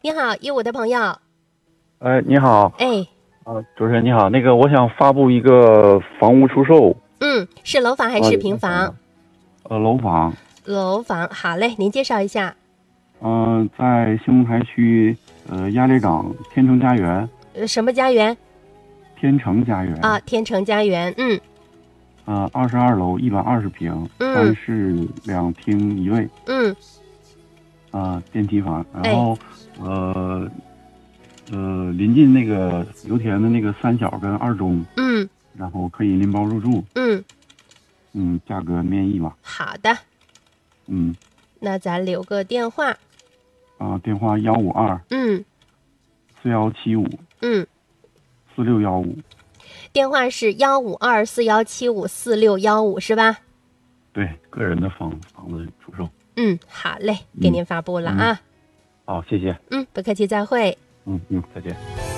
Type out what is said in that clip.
你好，一五的朋友。 你好， 哎， 主持人你好，我想发布一个房屋出售， 是楼房还是平房？ 楼房， 楼房，好嘞，您介绍一下。 在兴隆台区，鸭列岗天成家园， 什么家园？ 天成家园啊，天成家园。 22楼120平，3室2厅1卫，电梯房，然后临近那个油田的那个三小跟二中，然后可以拎包入住，价格面议吧。 好的，那咱留个电话。 电话15241754615。 电话是15241754615是吧？ 对，个人的房子出售。 好嘞，给您发布了啊。 好，谢谢。 不客气，再会。 再见。